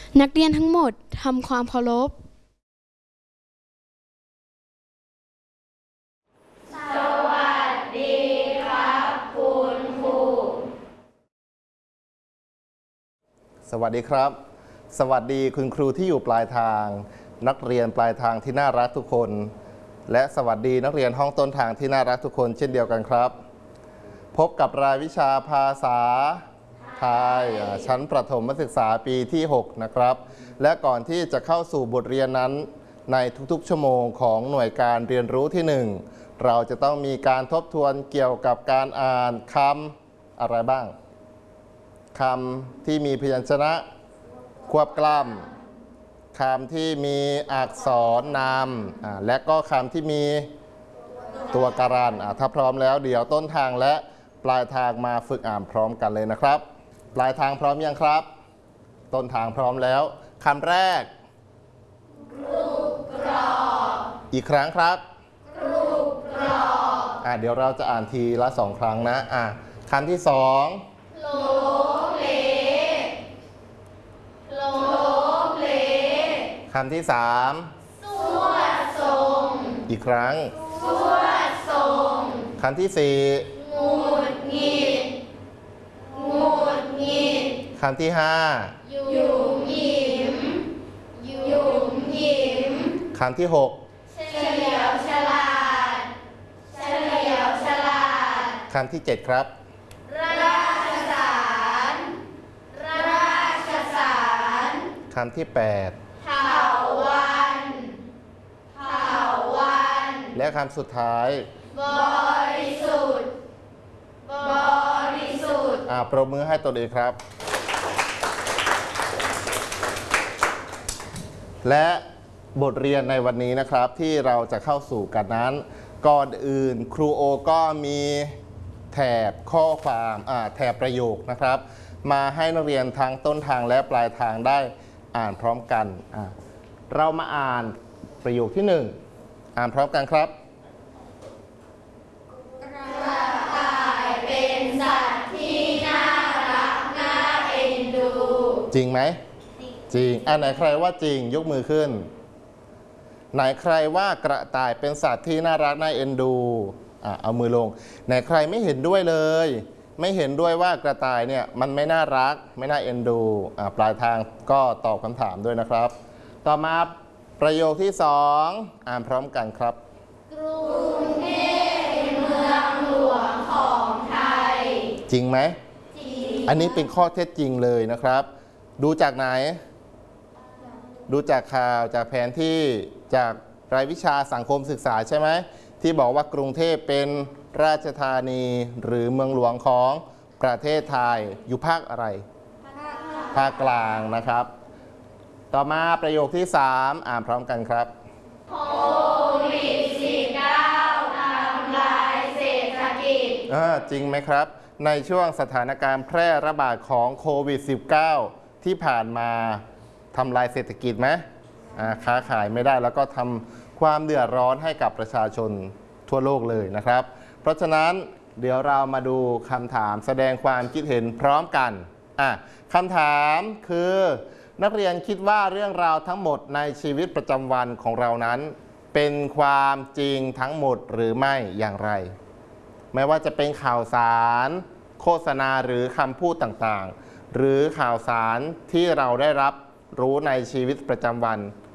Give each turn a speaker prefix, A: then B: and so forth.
A: นักเรียนทั้งหมดทำความเคารพ
B: สวัสดีครับคุณครู
C: สวัสดีครับสวัสดีคุณครูที่อยู่ปลายทางนักเรียนปลายทางที่น่ารักทุกคนและสวัสดีนักเรียนห้องต้นทางที่น่ารักทุกคนเช่นเดียวกันครับพบกับรายวิชาภาษาไทยชั้นประถมศึกษาปีที่6นะครับและก่อนที่จะเข้าสู่บทเรียนนั้นในทุกๆชั่วโมงของหน่วยการเรียนรู้ที่1เราจะต้องมีการทบทวนเกี่ยวกับการอ่านคำอะไรบ้างคำที่มีพยัญชนะควบกล้ำคำที่มีอักษรนามและก็คำที่มีตัวการันถ้าพร้อมแล้วเดี๋ยวต้นทางและปลายทางมาฝึกอ่านพร้อมกันเลยนะครับปลายทางพร้อมยังครับต้นทางพร้อมแล้วคำแรกกรุบกรอบอีกครั้งครับกรุบกรอบเดี๋ยวเราจะอ่านทีละ2 ครั้งนะคำที่2โลเลโลเลคำที่3สวดทรงอีกครั้งสวดทรงคำที่4งุดหงิดงุดหงิดคำที่5หยุ่มหยิมหยุ่มหยิมคำที่6เฉลียวฉลาดเฉลียวฉลาดคำที่7ครับราชสารราชสารคำที่8เถาวัลย์เถาวัลย์และคำสุดท้ายบริสุทธิ์บริสุทธิ์ปรบมือให้ตัวเองครับและบทเรียนในวันนี้นะครับที่เราจะเข้าสู่กันนั้นก่อนอื่นครูโอก็มีแถบข้อความแถบประโยคนะครับมาให้นักเรียนทั้งต้นทางและปลายทางได้อ่านพร้อมกันเรามาอ่านประโยคที่1อ่านพร้อมกันครับ
B: กระต่ายเป็นสัตว์ที่น่ารักน่าเอ็นดู
C: จริงไหมจริงไหนใครว่าจริงยกมือขึ้นไหนใครว่ากระต่ายเป็นสัตว์ที่น่ารักน่าเอ็นดูเอามือลงไหนใครไม่เห็นด้วยเลยไม่เห็นด้วยว่ากระต่ายเนี่ยมันไม่น่ารักไม่น่าเอ็นดูปลายทางก็ตอบคำถามด้วยนะครับต่อมาประโยคที่2อ่านพร้อมกันครับ
B: กรุงเทพเป็นเมืองหลวงของไทย
C: จริงไหม
B: จริง
C: อันนี้เป็นข้อเท็จจริงเลยนะครับดูจากไหนดูจากข่าวจากแผนที่จากรายวิชาสังคมศึกษาใช่ไหมที่บอกว่ากรุงเทพเป็นราชธานีหรือเมืองหลวงของประเทศไทยอยู่ภาคอะไรภาคกลางนะครับต่อมาประโยคที่3อ่านพร้อมกันครับ
B: โควิด-19 ทำลายเศรษฐกิจ
C: จริงไหมครับในช่วงสถานการณ์แพร่ระบาดของโควิด -19 ที่ผ่านมาทำลายเศรษฐกิจไหมค้าขายไม่ได้แล้วก็ทำความเดือดร้อนให้กับประชาชนทั่วโลกเลยนะครับเพราะฉะนั้นเดี๋ยวเรามาดูคำถามแสดงความคิดเห็นพร้อมกันคำถามคือนักเรียนคิดว่าเรื่องราวทั้งหมดในชีวิตประจำวันของเรานั้นเป็นความจริงทั้งหมดหรือไม่อย่างไรไม่ว่าจะเป็นข่าวสารโฆษณาหรือคำพูดต่างๆหรือข่าวสารที่เราได้รับรู้ในชีวิตประจำวัน